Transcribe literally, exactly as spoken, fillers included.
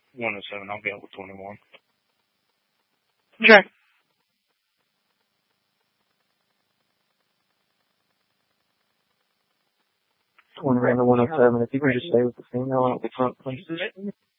one oh seven. I'll be out with twenty-one. Okay. One around the one oh seven. If you can just stay with the female out the front, please.